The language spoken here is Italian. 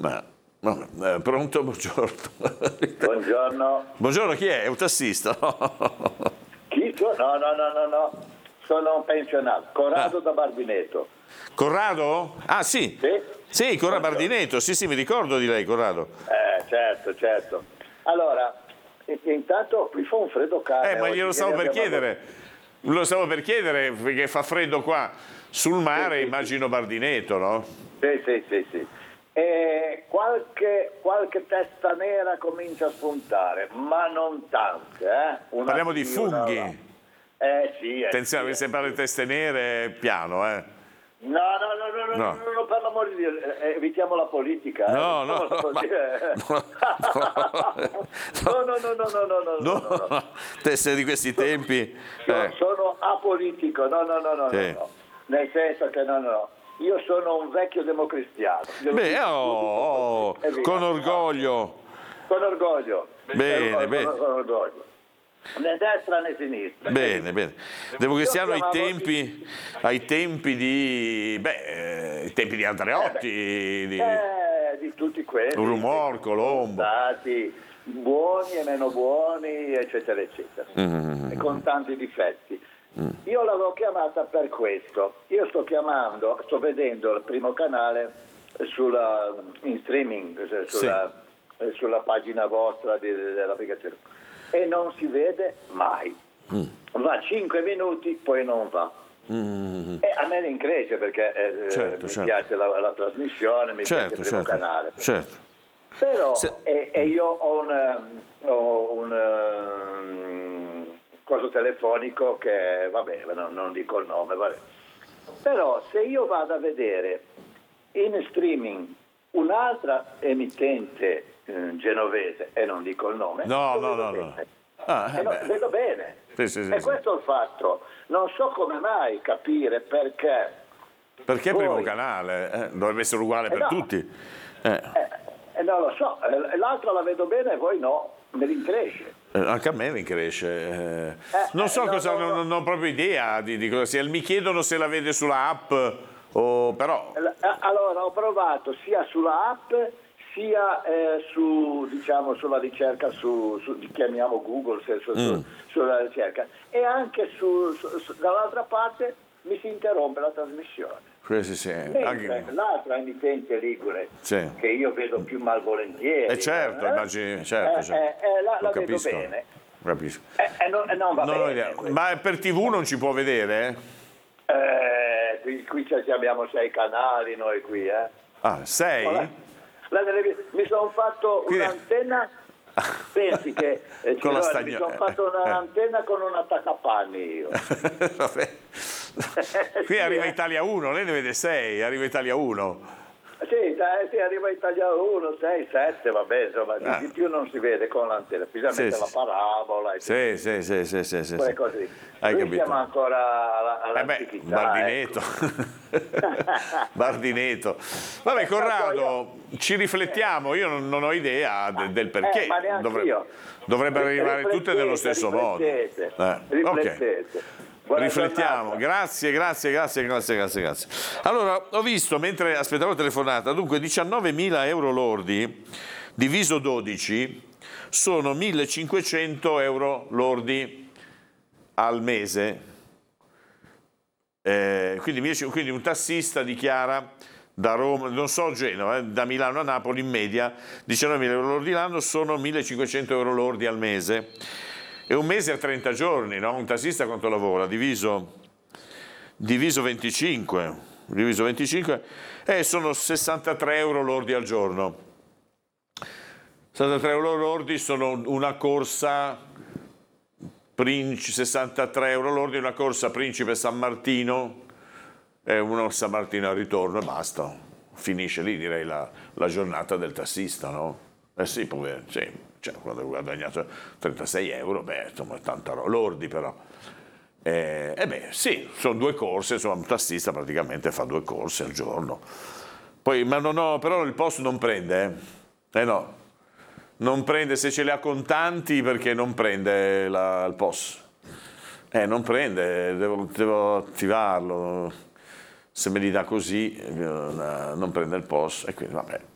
Pronto? Buongiorno. Buongiorno. Buongiorno, chi è? È un tassista? Chi sono? No. Sono un pensionato. Corrado da Bardineto. Corrado? Ah, sì. Sì, Corrado Bardineto. Sì, mi ricordo di lei, Corrado. Certo. Allora, intanto qui fa un freddo cane. Ma glielo stavo per chiedere. Lo stavo per chiedere perché fa freddo qua sul mare, Sì. immagino Bardineto, no? Sì. E qualche testa nera comincia a spuntare, ma non tante. Parliamo di funghi. Sì. Attenzione, se parla di teste nere, piano, No, per l'amor di Dio, evitiamo la politica. No. Teste di questi tempi. Sono apolitico, no. Sì. Nel senso che no. Io sono un vecchio democristiano. Con orgoglio. Con orgoglio. Bene. Con orgoglio. Né destra né sinistra. Bene. Democristiano ai tempi di Andreotti, di tutti quelli. Rumor, Colombo. Buoni e meno buoni, eccetera. E con tanti difetti. Io l'avevo chiamata per questo. Io sto vedendo il primo canale in streaming, sulla pagina vostra dell'applicazione, e non si vede mai. Va 5 minuti, poi non va. E a me incresce perché mi piace la trasmissione, mi piace il primo canale. Certo. Però io ho un coso telefonico che, vabbè, non dico il nome, vabbè. Però se io vado a vedere in streaming un'altra emittente genovese, e non dico il nome, no. Vedo bene. Sì. E questo è il fatto. Non so come mai capire perché. Perché primo canale? Dovrebbe essere uguale per tutti. Non lo so, l'altra la vedo bene e voi no, mi rincresce. Anche a me rincresce. Non so cosa, non ho proprio idea di cosa sia. Mi chiedono se la vede sulla app o però. Allora, ho provato sia sulla app sia sulla ricerca chiamiamo Google, sulla ricerca, e anche dall'altra parte mi si interrompe la trasmissione. L'altra emittente ligure, che io vedo più malvolentieri, immagino, la vedo bene. Capisco. Non va bene. Ma per TV non ci può vedere? Qui abbiamo 6 canali noi qui. 6? Mi sono fatto un'antenna. Pensi che mi sono fatto un'antenna con un attaccapanni io. Vabbè. Qui arriva Italia 1, lei ne vede 6, arriva Italia 1. Sì, arriva Italia 1, 6, 7, vabbè, insomma, di più non si vede con l'antenna, specialmente la parabola. Sì. Quelle cose lì. Hai capito. Siamo ancora all'antichità. Bardineto. Vabbè, Corrado, ci riflettiamo, io non ho idea del perché. Ma neanche io. Dovrebbero arrivare tutte nello stesso modo. Riflettete. Riflettiamo, grazie. Allora, ho visto mentre aspettavo la telefonata, dunque 19.000 euro lordi diviso 12 sono 1.500 euro lordi al mese. Quindi un tassista dichiara da Roma, non so Genova, da Milano a Napoli in media 19.000 euro lordi l'anno, sono 1.500 euro lordi al mese. E un mese a 30 giorni, no? Un tassista quanto lavora? Diviso 25, sono 63 euro lordi al giorno. 63 euro lordi sono una corsa 63 euro lordi, una corsa Principe San Martino e uno San Martino al ritorno e basta. Finisce lì, direi, la giornata del tassista, no? Sì, povero, sì. Cioè, quando ho guadagnato 36 euro, insomma, tanta lordi però. Sì, sono 2 corse, insomma, un tassista praticamente fa 2 corse al giorno. Poi, però il POS non prende, no, non prende se ce le ha contanti perché non prende il POS. Non prende, devo attivarlo, se me li dà così non prende il POS e quindi vabbè.